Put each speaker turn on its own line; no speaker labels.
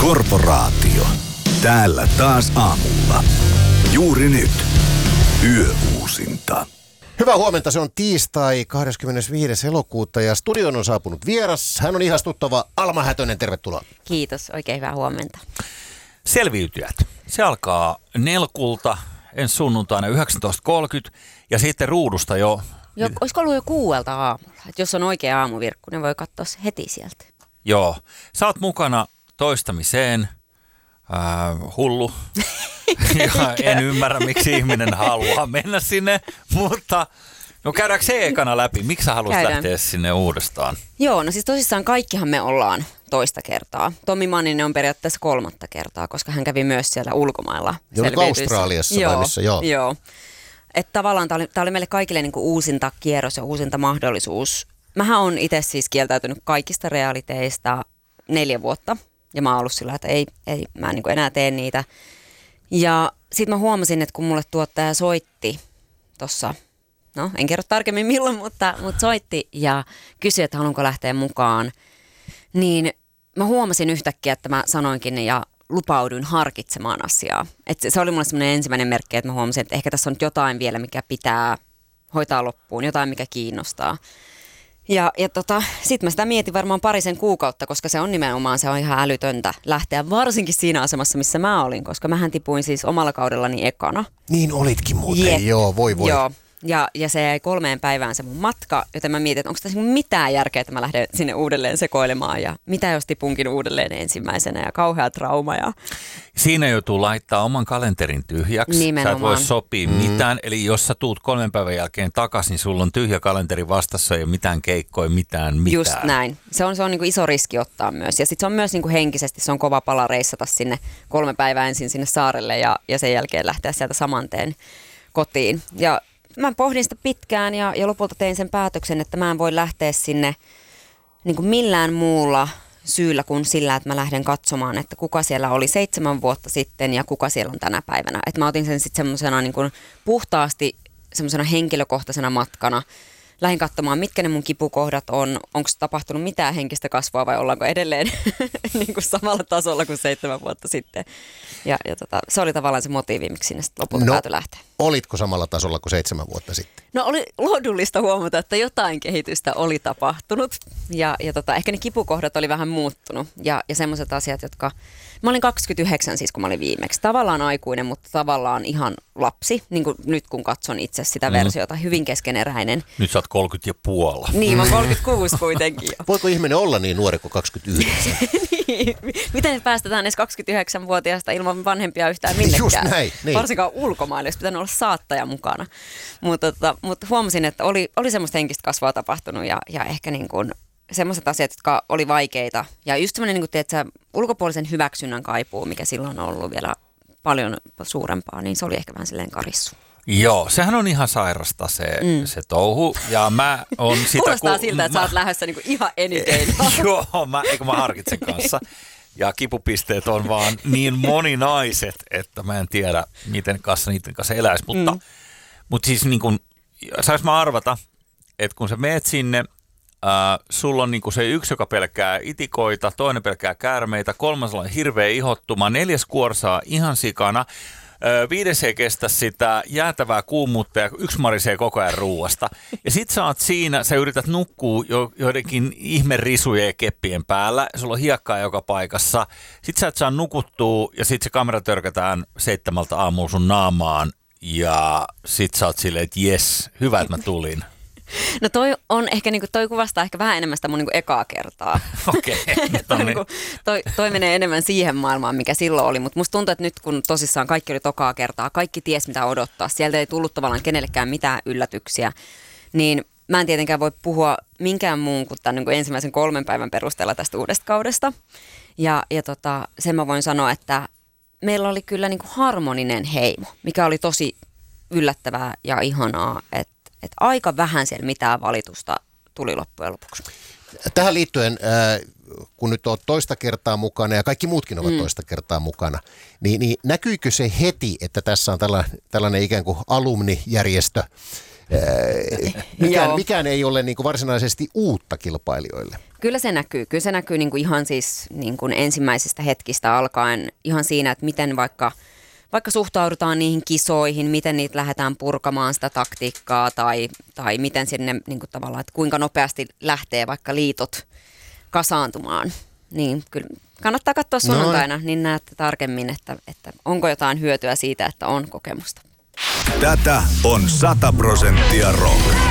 Korporaatio. Täällä taas aamulla. Juuri nyt. Yöuusinta.
Hyvää huomenta, se on tiistai 25. elokuuta ja studion on saapunut vieras. Hän on ihastuttava Alma Hätönen, tervetuloa.
Kiitos, oikein hyvää huomenta.
Selviytyjät. Se alkaa Nelkulta ensi sunnuntaina 19.30 ja sitten ruudusta jo.
Olisiko ollut jo 6 aamulla? Et jos on oikea aamuvirkku, niin voi katsoa heti sieltä.
Joo. Sä oot mukana toistamiseen. Hullu. Ja en ymmärrä, miksi ihminen haluaa mennä sinne, mutta no käydäänkö se ekana läpi? Miksi sä haluaisit lähteä sinne uudestaan?
Joo, no siis tosissaan kaikkihan me ollaan toista kertaa. Tommi Manninen on periaatteessa 3. kertaa, koska hän kävi myös siellä ulkomailla.
Australiassa vai missä?
Joo. Että tavallaan tämä oli meille kaikille niin kuin uusinta kierros ja uusinta mahdollisuus. Mähän on itse siis kieltäytynyt kaikista realiteista 4 vuotta. Ja mä oon ollut sillä, että mä en niin kuin enää tee niitä. Ja sit mä huomasin, että kun mulle tuottaja soitti tossa, no en kerro tarkemmin milloin, mutta soitti ja kysyi, että haluanko lähteä mukaan. Niin mä huomasin yhtäkkiä, että mä sanoinkin ja lupauduin harkitsemaan asiaa. Että se oli mulle semmoinen ensimmäinen merkki, että mä huomasin, että ehkä tässä on jotain vielä, mikä pitää hoitaa loppuun, jotain mikä kiinnostaa. Ja sitten mä sitä mietin varmaan 2 kuukautta, koska se on nimenomaan, se on ihan älytöntä lähteä varsinkin siinä asemassa, missä mä olin, koska mähän tipuin siis omalla kaudellani ekana.
Niin olitkin muuten, joo, voi.
Joo, ja se jäi 3 päivään se mun matka, joten mä mietin, että onko tässä mitään järkeä, että mä lähden sinne uudelleen sekoilemaan ja mitä jos tipunkin uudelleen ensimmäisenä ja kauhea trauma.
Siinä joutuu laittaa oman kalenterin tyhjäksi.
Nimenomaan.
Sä et voi sopia mitään, eli jos sä tuut 3 päivän jälkeen takaisin, niin sulla on tyhjä kalenteri vastassa ja mitään keikkoja, mitään.
Just näin. Se on niin kuin iso riski ottaa myös. Ja sitten se on myös niin kuin henkisesti, se on kova pala reissata sinne 3 päivää ensin sinne saarelle ja sen jälkeen lähteä sieltä samanteen kotiin. Ja mä pohdin sitä pitkään ja lopulta tein sen päätöksen, että mä en voi lähteä sinne niin kuin millään muulla syyllä kuin sillä, että mä lähden katsomaan, että kuka siellä oli 7 vuotta sitten ja kuka siellä on tänä päivänä. Että mä otin sen sitten semmoisena niin kuin puhtaasti semmoisena henkilökohtaisena matkana. Lähdin katsomaan, mitkä ne mun kipukohdat on, onko tapahtunut mitään henkistä kasvua vai ollaanko edelleen niin kuin samalla tasolla kuin 7 vuotta sitten. Ja se oli tavallaan se motiivi, miksi sinne sitten lopulta päätyi lähteä.
Olitko samalla tasolla kuin 7 vuotta sitten?
No oli lohdullista huomata, että jotain kehitystä oli tapahtunut ja ehkä ne kipukohdat oli vähän muuttunut ja semmoiset asiat, jotka... Mä olin 29 siis, kun mä olin viimeksi. Tavallaan aikuinen, mutta tavallaan ihan lapsi, niin kuin nyt kun katson itse sitä versiota, hyvin keskeneräinen.
Nyt sä oot 30,5.
Niin, mä oon 36 kuitenkin jo.
Voiko ihminen olla niin nuori kuin 29?
Niin. Miten päästetään edes 29-vuotiaasta ilman vanhempia yhtään minnekään?
Just näin. Niin.
Varsinkaan ulkomaille, jos pitänyt olla saattaja mukana. Mutta huomasin, että oli semmoista henkistä kasvua tapahtunut ja ehkä niin kuin semmoiset asiat, jotka oli vaikeita. Ja just semmoinen, niin että ulkopuolisen hyväksynnän kaipuu, mikä silloin on ollut vielä paljon suurempaa, niin se oli ehkä vähän silleen karissu.
Joo, sehän on ihan sairasta se touhu. Ja mä on sitä...
Kuulostaa siltä, että sä oot lähdössä niin kuin ihan enikeinoa.
Joo, mä harkitsen kanssa. Ja kipupisteet on vaan niin moninaiset, että mä en tiedä, miten niiden kanssa eläisi. Mutta siis niin kuin, sais mä arvata, että kun sä meet sinne, sulla on niinku se yksi, joka pelkää itikoita, toinen pelkää käärmeitä, 3 on hirveä ihottuma, 4 kuorsaa ihan sikana, 5 ei kestä sitä jäätävää kuumuutta ja 1 marisee koko ajan ruuasta. Ja sit sä oot siinä, sä yrität nukkua joidenkin ihmerisujen ja keppien päällä, sulla on hiekkaa joka paikassa, sit sä et saa nukuttua ja sit se kamera törkätään 7 aamulla sun naamaan ja sit sä oot silleen, että jes, hyvä, että mä tulin.
No toi kuvastaa ehkä vähän enemmän sitä mun niinku ekaa kertaa.
Okei.
Toi menee enemmän siihen maailmaan, mikä silloin oli, mutta musta tuntuu, että nyt kun tosissaan kaikki oli tokaa kertaa, kaikki ties mitä odottaa, sieltä ei tullut tavallaan kenellekään mitään yllätyksiä, niin mä en tietenkään voi puhua minkään muun kuin tämän niin kuin ensimmäisen 3 päivän perusteella tästä uudesta kaudesta. Ja sen mä voin sanoa, että meillä oli kyllä niin kuin harmoninen heimo, mikä oli tosi yllättävää ja ihanaa, että aika vähän siellä mitään valitusta tuli loppujen lopuksi.
Tähän liittyen, kun nyt olet toista kertaa mukana ja kaikki muutkin ovat toista kertaa mukana, niin näkyykö se heti, että tässä on tällainen ikään kuin alumnijärjestö? Mikään ei ole niin kuin varsinaisesti uutta kilpailijoille.
Kyllä se näkyy. Kyllä se näkyy niin kuin ihan siis niin kuin ensimmäisistä hetkistä alkaen ihan siinä, että miten vaikka suhtaudutaan niihin kisoihin, miten niitä lähdetään purkamaan sitä taktiikkaa tai miten sinne niin kuin tavallaan, että kuinka nopeasti lähtee vaikka liitot kasaantumaan. Niin kyllä kannattaa katsoa sunnuntaina, niin näette tarkemmin, että onko jotain hyötyä siitä, että on kokemusta.
Tätä on 100% rock.